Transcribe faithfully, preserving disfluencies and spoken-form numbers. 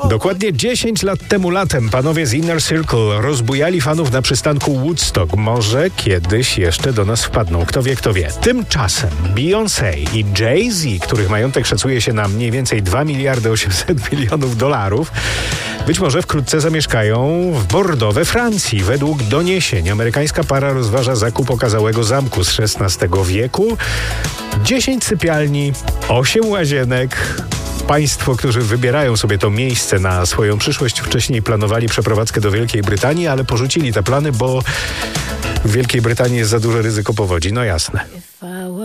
Dokładnie dziesięć lat temu latem panowie z Inner Circle rozbujali fanów na przystanku Woodstock. Może kiedyś jeszcze do nas wpadną. Kto wie, kto wie. Tymczasem Beyoncé i Jay-Z, których majątek szacuje się na mniej więcej dwa miliardy osiemset milionów dolarów, być może wkrótce zamieszkają w Bordeaux we Francji. Według doniesień amerykańska para rozważa zakup okazałego zamku z szesnastego wieku. dziesięć sypialni, osiem łazienek. Państwo, którzy wybierają sobie to miejsce na swoją przyszłość, wcześniej planowali przeprowadzkę do Wielkiej Brytanii, ale porzucili te plany, bo w Wielkiej Brytanii jest za duże ryzyko powodzi. No jasne.